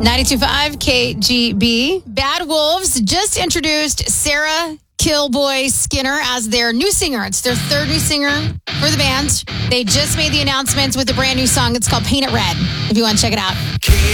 92.5 KGB. Bad Wolves just introduced Sarah Killboy Skinner as their new singer. It's their third new singer for the band. They just made the announcement with a brand new song. It's called Paint It Red, if you want to check it out.